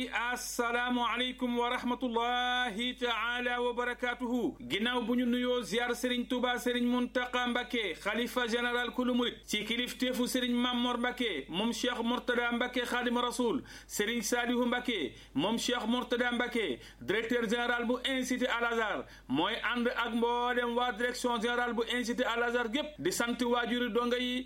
assalaamu aleykum wa rahmatullahi taala wa barakatuhu ginnaaw bu ñu nuyoo ziar Serigne Touba Serigne Mountakha Mbacké xalifa général kulu murit ci kilifteefu Serigne Mamor Mbacké moom Cheikh Mourtada Mbacké Khadim Rasoul Serigne Salihu Mbacké moom Cheikh Mourtada Mbacké directeur général bu institut Al Azhar mooy ànd ak mboolem waa direction générale bu institut Al Azhar gépp di sant waajuri donga yi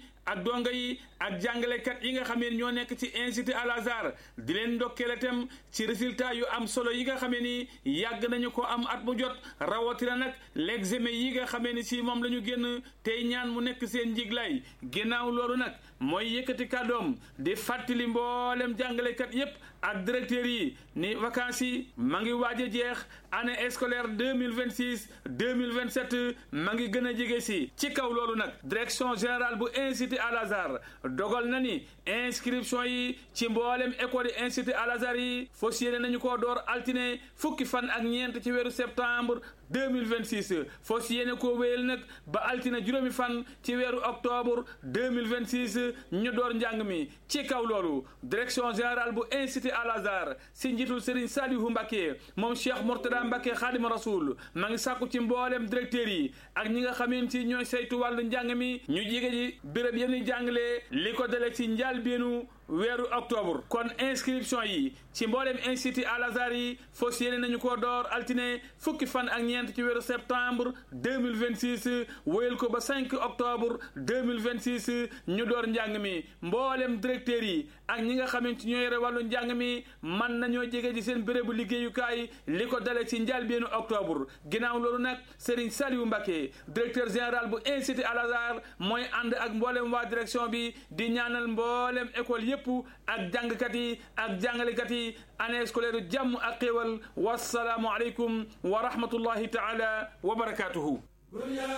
ak jàngalekat yi nga xamee ni ñoo nekk ci institut Al Azhar di leen ndokkeel itam ci résultat yu am solo yi nga xamee ni yàgg nañu ko am at mu jot rawatina nag l'examen yi nga xamee ni si moom la ñu génn tey ñaan mu nekk seen njiglaay ginnaaw loolu nag mooy yëkkati kàddoom di fàttali mboolem jàngalekat yépp ak directeurs yi ni vacances yi ma ngi waaj a jeex année scolaire 2026 2027 ma ngi gën a jege si ci kaw loolu nag direction générale bu institut Al Azhar dogal na ni inscription yi ci mboolem école yi institut Al Azhar yi fas yéene nañu koo door altine fukki fan ak ñeent ci weeru septembre 2026 fas yéene koo wéyal nag ba altine juróomi fan ci weeru octobre 2026 ñu door njàng mi ci kaw loolu direction générale bu institut Al Azhar si njiitul Serigne Salihu Mbacké moom Cheikh Mourtada Mbacké Khadim Rasoul ma ngi sàkku ci mboolem directeurs yi ak ñi nga xamante ci ñooy saytu wàllu njàng mi ñu jige ji béréb yéen jàngalee li ko dale ci njàlbéenu weeru octobre kon inscription yi ci mboolem institut Al Azhar yi fas yéene nañu ko door altine fukki fan ak ñeent ci weeru septembre 2026 wéyal ko ba 5 octobre 2026 ñu door njàng mi mboolem directeurs yi ak ñi nga xamante ñoo yore wàllu njàng mi man nañoo jege ji seen bérébu liggéeyukaay li ko dale ci njàlbéenu octobre ginnaaw loolu nag Serigne Saliou Mbacké directeur général bu institut Al Azhar mooy ànd ak mboolem waa direction bi di ñaanal mboolem école yépp ak jàngkat yi ak jàngalekat yi année scolaire jàmm ak xéewal wassalaamu aleykum wa rahmatullahi taala wa barakatuhu